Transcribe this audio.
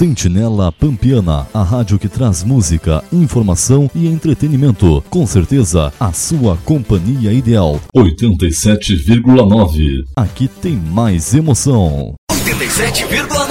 Sentinela Pampiana, a rádio que traz música, informação e entretenimento. Com certeza, a sua companhia ideal. 87,9. Aqui tem mais emoção. 87,9.